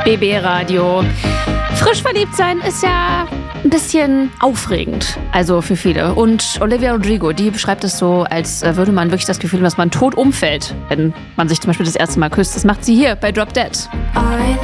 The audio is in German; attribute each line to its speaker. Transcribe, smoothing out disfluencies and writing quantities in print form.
Speaker 1: BB Radio. Frisch verliebt sein ist ja ein bisschen aufregend, also für viele. Und Olivia Rodrigo, die beschreibt es so, als würde man wirklich das Gefühl haben, dass man tot umfällt, wenn man sich zum Beispiel das erste Mal küsst. Das macht sie hier bei Drop Dead.